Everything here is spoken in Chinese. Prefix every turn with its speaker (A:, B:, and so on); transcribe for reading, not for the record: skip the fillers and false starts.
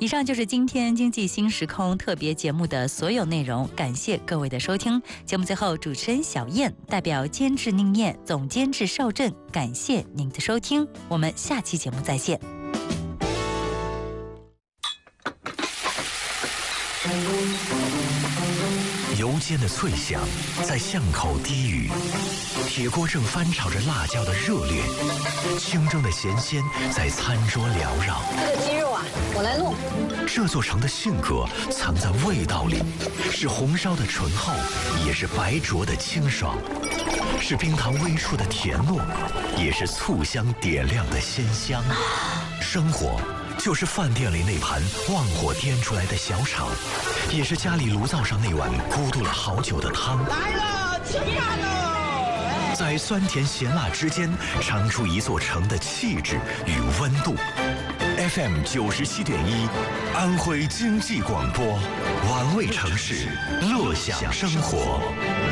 A: 以上就是今天经济新时空特别节目的所有内容，感谢各位的收听。节目最后，主持人小燕代表监制宁燕、总监制邵振，感谢您的收听，我们下期节目再见。
B: 油煎的脆响在巷口低语，铁锅正翻炒着辣椒的热烈，清蒸的咸鲜在餐桌缭绕。
C: 这个鸡肉啊，我来弄。
B: 这座城的性格藏在味道里，是红烧的醇厚，也是白灼的清爽，是冰糖微触的甜糯，也是醋香点亮的鲜香。生活就是饭店里那盘旺火颠出来的小炒，也是家里炉灶上那碗咕嘟了好久的汤。
D: 来了，起辣了！
B: 在酸甜咸辣之间，尝出一座城的气质与温度。FM 97.1，安徽经济广播，玩味城市，乐享生活。